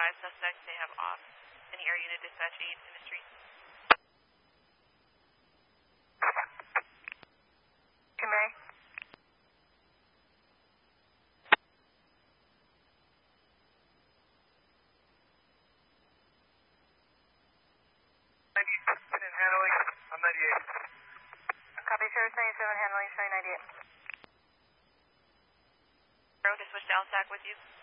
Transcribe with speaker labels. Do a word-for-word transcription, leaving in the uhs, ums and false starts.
Speaker 1: advised suspects they have off. Any air unit dispatch aids in the street.
Speaker 2: Mary.
Speaker 3: ninety-seven handling, I'm ninety-eight.
Speaker 2: Copy, Service ninety-seven handling, showing ninety-eight.
Speaker 1: To switch to L S A C with you.